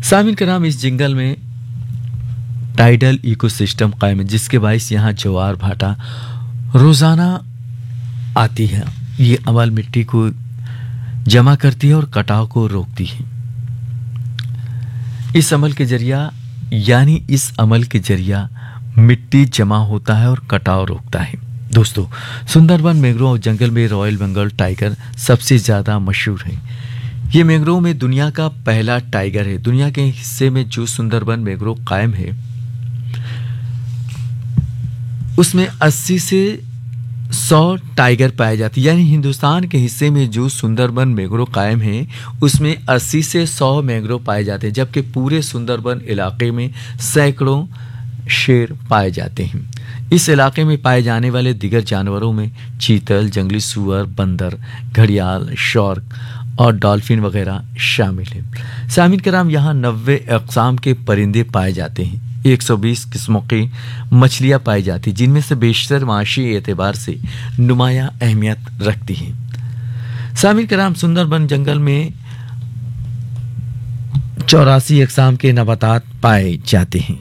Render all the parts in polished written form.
सामिन का नाम इस जंगल में टाइडल इकोसिस्टम कायम है, जिसके बायस यहाँ ज्वार भाटा रोजाना आती है। ये अमल मिट्टी को जमा करती है और कटाव को रोकती है। इस अमल के जरिया मिट्टी जमा होता है और कटाव रोकता है। दोस्तों, सुंदरबन मैंग्रोव जंगल में रॉयल बंगाल टाइगर सबसे ज्यादा मशहूर है। ये मैंग्रोव में दुनिया का पहला टाइगर है। दुनिया के हिस्से में जो सुंदरबन मैंग्रोव कायम है उसमें 80 से 100 टाइगर पाए जाते हैं। यानी हिंदुस्तान के हिस्से में जो सुंदरबन मैंग्रोव कायम है उसमें 80 से 100 मैंग्रोव पाए जाते हैं, जबकि पूरे सुंदरबन इलाके में सैकड़ों शेर पाए जाते हैं। इस इलाके में पाए जाने वाले दीगर जानवरों में चीतल, जंगली सुअर, बंदर, घड़ियाल, शार्क और डॉल्फिन वगैरह शामिल हैं। सामिन कराम, यहाँ 90 अक़साम के परिंदे पाए जाते हैं। 120 किस्मों की मछलियाँ पाई जाती, जिनमें से बेशतर माशी एतबार से नुमाया अहमियत रखती हैं। सामिन कराम, सुंदरबन जंगल में 84 अक़साम के नबातात पाए जाते हैं।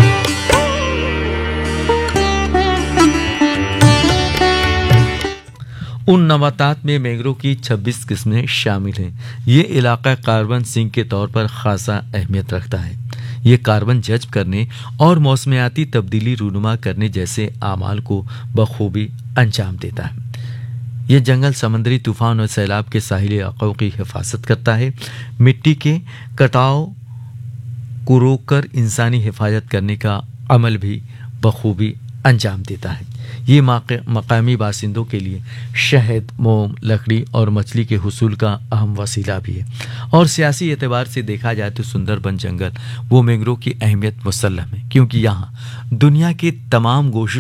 उन नबातात में मैंग्रोव की 26 किस्में शामिल हैं। ये इलाका कार्बन सिंक के तौर पर खासा अहमियत रखता है। ये कार्बन जज्ब करने और मौसमियाती तब्दीली रूनुमा करने जैसे आमाल को बखूबी अंजाम देता है। ये जंगल समुद्री तूफान और सैलाब के साहिली इलाकों की हिफाजत करता है। मिट्टी के कटाव को रोककर इंसानी हिफाजत करने का अमल भी बखूबी अंजाम देता है। ये मकामी बासिंदों के लिए शहद, मोम, लकड़ी और मछली के हुसूल का अहम वसीला भी है। और सियासी एतबार से देखा जाए तो सुंदरबन जंगल वो मैंग्रोव की अहमियत मुसल्लम है, क्योंकि यहाँ दुनिया के तमाम गोशों